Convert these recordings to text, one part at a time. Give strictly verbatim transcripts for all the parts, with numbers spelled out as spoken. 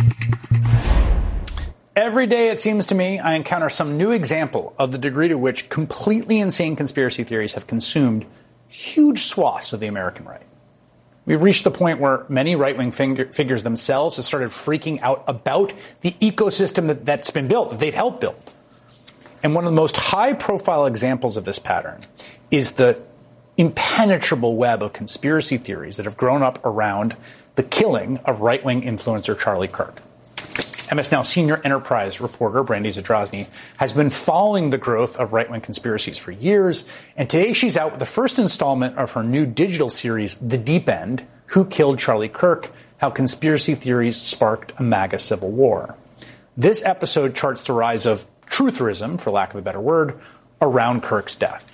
Every day, it seems to me, I encounter some new example of the degree to which completely insane conspiracy theories have consumed huge swaths of the American right. We've reached the point where many right-wing fig- figures themselves have started freaking out about the ecosystem that, that's been built, that they've helped build. And one of the most high-profile examples of this pattern is the impenetrable web of conspiracy theories that have grown up around the killing of right-wing influencer Charlie Kirk. M S Now senior enterprise reporter Brandy Zadrozny has been following the growth of right-wing conspiracies for years, and today she's out with the first installment of her new digital series, The Deep End, Who Killed Charlie Kirk? How Conspiracy Theories Sparked a MAGA Civil War. This episode charts the rise of trutherism, for lack of a better word, around Kirk's death.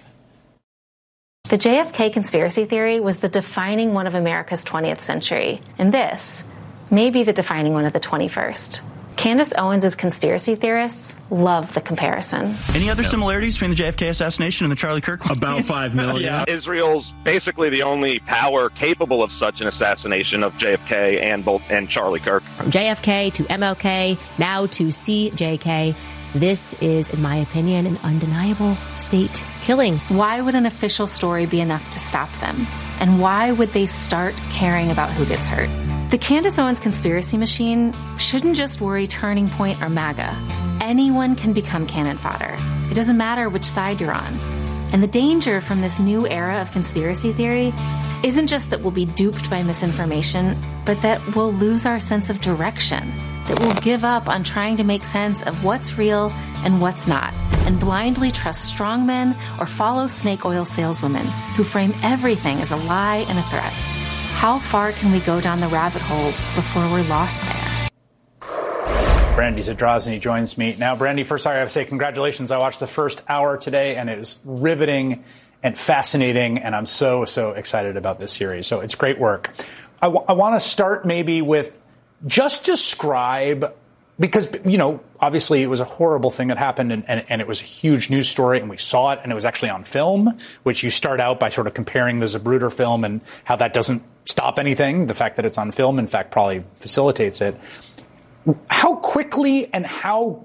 The J F K conspiracy theory was the defining one of America's twentieth century, and this may be the defining one of the twenty-first. Candace Owens' conspiracy theorists love the comparison. Any other similarities between the J F K assassination and the Charlie Kirk one? About five million. Yeah. Israel's basically the only power capable of such an assassination of J F K and both and Charlie Kirk. From J F K to M L K, now to C J K, this is, in my opinion, an undeniable state killing. Why would an official story be enough to stop them? And why would they start caring about who gets hurt? The Candace Owens conspiracy machine shouldn't just worry Turning Point or MAGA. Anyone can become cannon fodder. It doesn't matter which side you're on. And the danger from this new era of conspiracy theory isn't just that we'll be duped by misinformation, but that we'll lose our sense of direction, that we'll give up on trying to make sense of what's real and what's not, and blindly trust strongmen or follow snake oil saleswomen who frame everything as a lie and a threat. How far can we go down the rabbit hole before we're lost there? Brandy Zadrozny joins me now. Brandy, first, I have to say congratulations. I watched the first hour today, and it is riveting and fascinating, and I'm so, so excited about this series. So it's great work. I, w- I want to start maybe with just describe, because, you know, obviously it was a horrible thing that happened, and, and, and it was a huge news story, and we saw it, and it was actually on film, which you start out by sort of comparing the Zapruder film and how that doesn't stop anything. The fact that it's on film, in fact, probably facilitates it. How quickly and how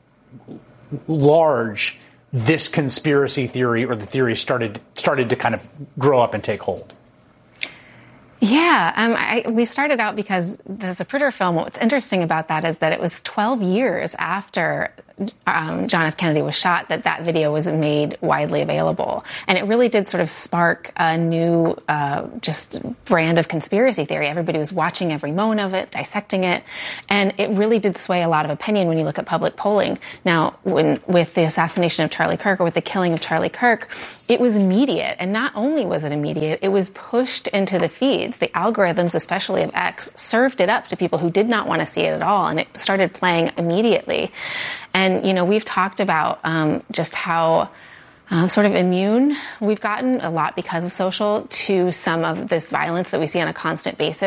large this conspiracy theory or the theory started started to kind of grow up and take hold? Yeah, um, I, we started out because the Zapruder film, what's interesting about that is that it was twelve years after um, John F. Kennedy was shot that that video was made widely available. And it really did sort of spark a new uh, just brand of conspiracy theory. Everybody was watching every moment of it, dissecting it. And it really did sway a lot of opinion when you look at public polling. Now, when with the assassination of Charlie Kirk or with the killing of Charlie Kirk, it was immediate. And not only was it immediate, it was pushed into the feeds. The algorithms, especially of X, served it up to people who did not want to see it at all. And it started playing immediately. And, you know, we've talked about um, just how uh, sort of immune we've gotten a lot because of social to some of this violence that we see on a constant basis.